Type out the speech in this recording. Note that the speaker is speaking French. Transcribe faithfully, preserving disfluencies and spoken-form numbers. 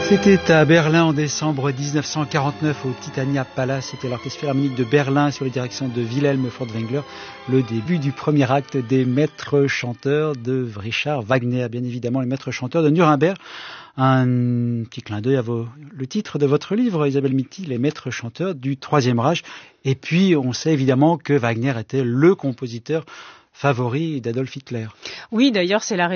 C'était à Berlin en décembre dix-neuf cent quarante-neuf au Titania Palace. C'était l'orchestre philharmonique de Berlin sur les directions de Wilhelm Furtwängler. Le début du premier acte des maîtres chanteurs de Richard Wagner. Bien évidemment, les maîtres chanteurs de Nuremberg. Un petit clin d'œil à vos, le titre de votre livre, Isabelle Mitty, les maîtres chanteurs du Troisième Reich. Et puis, on sait évidemment que Wagner était le compositeur favori d'Adolf Hitler. Oui, d'ailleurs, c'est la raison